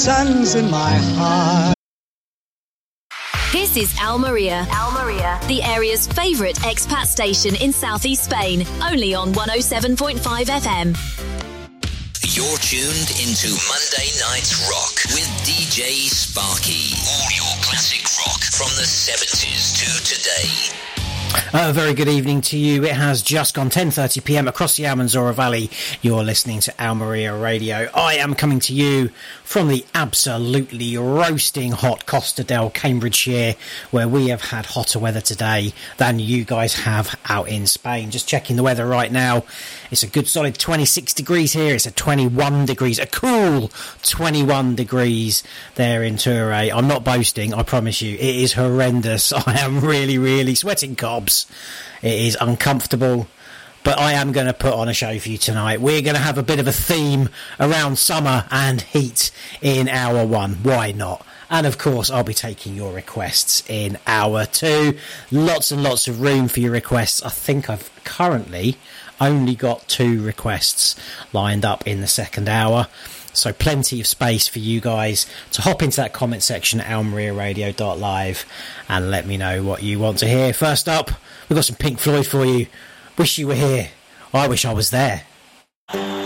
Sun's in my heart. This is Almeria. Almeria, the area's favourite expat station in southeast Spain. Only on 107.5 FM. You're tuned into Monday Night Rock with DJ Sparky. All your classic rock from the 70s to today. A very good evening to you. It has just gone 10:30pm across the Almanzora Valley. You're listening to Almeria Radio. I am coming to you from the absolutely roasting hot Costa del Cambridgeshire, where we have had hotter weather today than you guys have out in Spain. Just checking the weather right now. It's a good solid 26 degrees here. It's a 21 degrees, a cool 21 degrees there in Toure. I'm not boasting, I promise you. It is horrendous. I am really, really sweating cobs. It is uncomfortable, but I am going to put on a show for you tonight. We're going to have a bit of a theme around summer and heat in hour one. Why not? And of course, I'll be taking your requests in hour two. Lots and lots of room for your requests. I think I've currently only got 2 requests lined up in the second hour. So plenty of space for you guys to hop into that comment section at almeriaradio.live and let me know what you want to hear. First up, we've got some Pink Floyd for you. Wish You Were Here. I wish I was there.